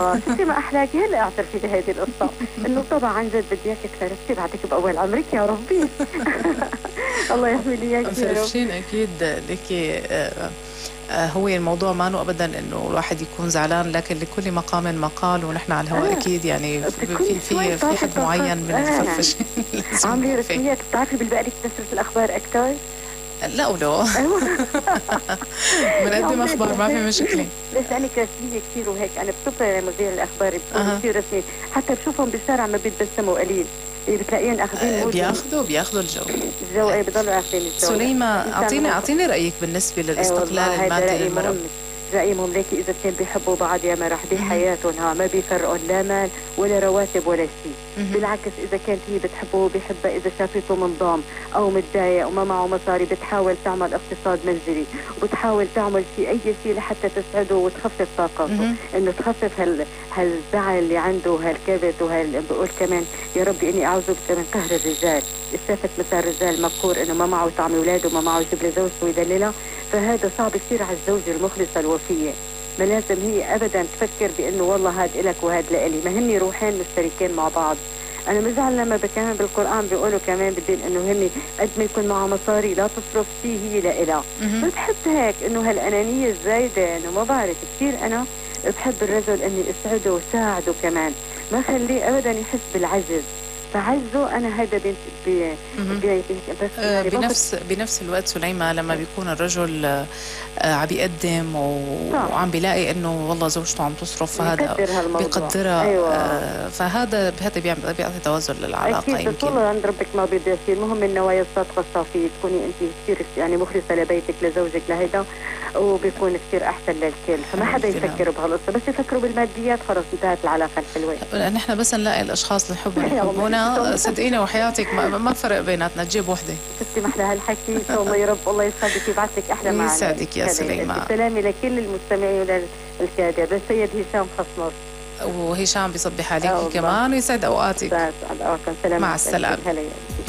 شفتي ما احلاكي هلا اعترفي بهذه القصه انه طبعا عن جد بدي اياك اكترفتي بعدك باول عمرك يا ربي. الله يحمي لي اياك يا رب. فرشين اكيد لك. هو الموضوع ما انه ابدا انه الواحد يكون زعلان، لكن لكل مقام مقال، ونحن على الهواء اكيد يعني في حد معين من الفرفشه. عامله رسميات بتعرفي بالبقلك نشرة الاخبار اكثر. لا ولو بنقدم اخبار ما في مشكله. ليش لانك رسميه كثير وهيك انا بشوفها مذيع الاخبار بتكون كثير رسمي، حتى بشوفهم بالشارع ما بيتبسموا قليل، بتلاقيهم اخذين بياخذوا الجو ايه بضلوا اخذين الجو. سليمة اعطيني رايك بالنسبه للاستقلال المادي للمرأة. رأيهم ليكي إذا كانوا بيحبوا بعض يا مرح بحياتهم ما بيفرقوا لا مال ولا رواتب ولا شيء. بالعكس إذا كانت هي بتحبه وبيحبها، إذا شافته منضام أو متضايق وما معه مصاري بتحاول تعمل اقتصاد منزلي وبتحاول تعمل أي شيء لحتى تسعده وتخفف طاقته، إنه تخفف هالزعل اللي عنده وهالكبت بقول كمان يا ربي إني أعوذ بك من قهر الرجال. شافت مثلا رجال مقهور إنه ما معه يطعم أولاده وما معه يجيب لزوجته ويدللها، فهذا صعب كثير على الزوجة المخلصة الوفية. ما لازم هي أبدا تفكر بأنه والله هاد إلك وهاد لإلي، ما هني روحين مشتركين مع بعض. أنا مزعل لما كمان بالقرآن بيقولوا كمان بالدين إنه هني قد ما يكون معها مصاري لا تصرف شيء هي لإلها. بحب هيك إنه هالأنانية الزايدة، إنه ما بعرف كثير أنا بحب الرجل إني أسعده وساعده كمان، ما خليه أبدا يحس بالعجز. فعزه انا هذا بس بنفس الوقت سليمة لما بيكون الرجل عم بيقدم وعم بيلاقي انه والله زوجته عم تصرف، فهذا بيقدرها. أيوة. فهذا بيعطي توازن للعلاقه. اكيد يمكن طول عند ربك ما بيضيع شيء، المهم النوايا الصادقه الصافيه، تكوني انت كثير يعني مخلصه لبيتك لزوجك لهيدا، وبيكون كثير احسن للكل. فما حدا يفكر بهالقصه، بس يفكروا بالماديات خلص انتهت العلاقه الحلوه. نحن بس نلاقي الاشخاص اللي يحبونا صدقيني وحياتك ما فرق بيناتنا، تجيب وحده. شفتي محلى هالحكي ان شاء الله يا رب. الله يسعدك ويبعث لك احلى معنا. يسعدك يا سليمة. سلامي لكل المستمعين وللكادر. بس سيد هشام خصمص، وهشام بيصبح عليك كمان ويسعد اوقاتك. مع السلامه. مع السلامه.